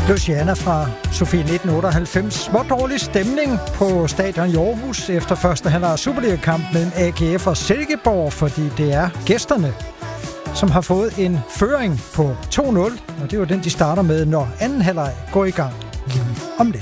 Luciana fra Sofie 1998. Hvor dårlig stemning på stadion i Aarhus efter første halvleg Superliga-kamp mellem AGF og Silkeborg, fordi det er gæsterne, som har fået en føring på 2-0, og det er jo den, de starter med, når anden halvleg går i gang lige om lidt.